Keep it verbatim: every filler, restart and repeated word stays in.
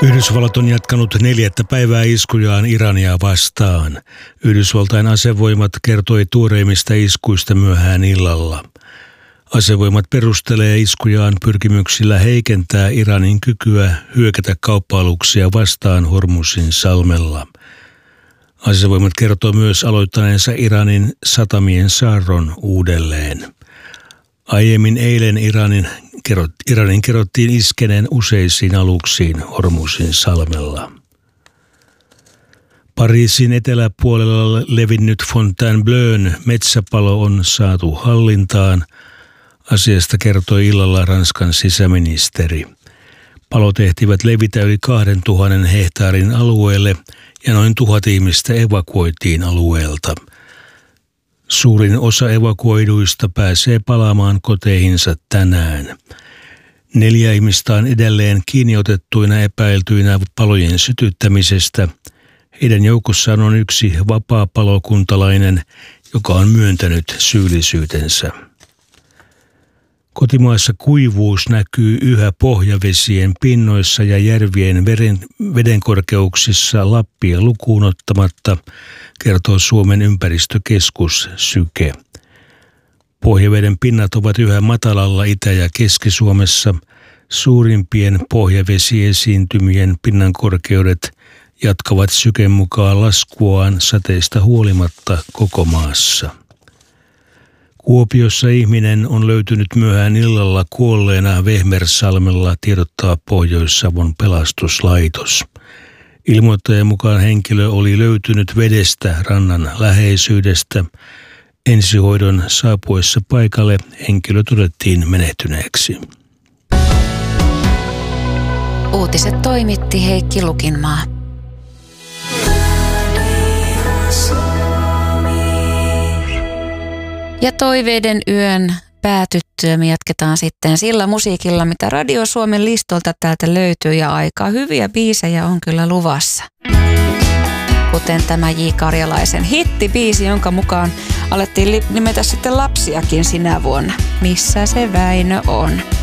Yhdysvallat on jatkanut neljättä päivää iskujaan Irania vastaan. Yhdysvaltain asevoimat kertoi tuoreimmista iskuista myöhään illalla. Asevoimat perustelee iskujaan pyrkimyksillä heikentää Iranin kykyä hyökätä kauppa-aluksia vastaan Hormuzin salmella. Asevoimat kertoo myös aloittaneensa Iranin satamien saarron uudelleen. Aiemmin eilen Iranin, kerrot, Iranin kerrottiin iskeneen useisiin aluksiin Hormuzin salmella. Pariisin eteläpuolella levinnyt Fontainebleaun metsäpalo on saatu hallintaan. Asiasta kertoi illalla Ranskan sisäministeri. Palotehtävät levitä yli kahden tuhannen hehtaarin alueelle ja noin tuhat ihmistä evakuoitiin alueelta. Suurin osa evakuoiduista pääsee palaamaan koteihinsa tänään. Neljä ihmistä on edelleen kiinniotettuina epäiltyinä palojen sytyttämisestä. Heidän joukossaan on yksi vapaa-palokuntalainen, joka on myöntänyt syyllisyytensä. Kotimaassa kuivuus näkyy yhä pohjavesien pinnoissa ja järvien veden, vedenkorkeuksissa Lappia lukuun ottamatta, kertoo Suomen ympäristökeskus Syke. Pohjaveden pinnat ovat yhä matalalla Itä- ja Keski-Suomessa. Suurimpien pohjavesiesiintymien pinnan korkeudet jatkavat Syken mukaan laskuaan sateista huolimatta koko maassa. Kuopiossa ihminen on löytynyt myöhään illalla kuolleena Vehmersalmella, tiedottaa Pohjois-Savon pelastuslaitos. Ilmoittajan mukaan henkilö oli löytynyt vedestä rannan läheisyydestä. Ensihoidon saapuessa paikalle henkilö todettiin menehtyneeksi. Uutiset toimitti Heikki Lukinmaa. Ja toiveiden yön päätyttyä me jatketaan sitten sillä musiikilla, mitä Radio Suomen listolta täältä löytyy, ja aika hyviä biisejä on kyllä luvassa. Kuten tämä J. Karjalaisen hittibiisi, jonka mukaan alettiin nimetä sitten lapsiakin sinä vuonna. Missä se Väinö on?